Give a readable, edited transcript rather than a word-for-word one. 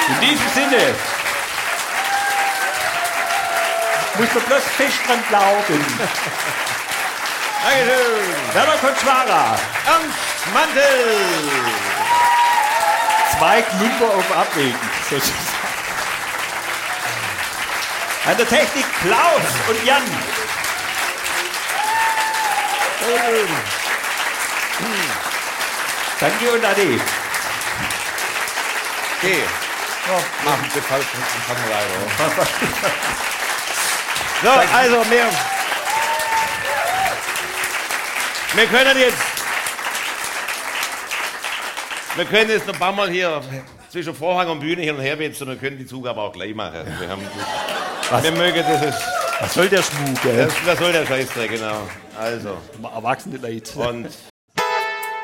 In diesem Sinne muss man bloß fest dran glauben. Dankeschön. Werner Konschwara. Ernst Mantel. 2 Klumper auf Abwägen, sozusagen. An der Technik Klaus und Jan. Danke und Ade. Okay. Machen wir falsch und fangen weiter. So, also wir können jetzt noch ein paar Mal hier zwischen Vorhang und Bühne hin und her wechseln, wir können die Zugabe auch gleich machen. Wir mögen das. Was soll der Schmuck, Was soll der Scheißdreck, genau. Also. Erwachsene Leute. Und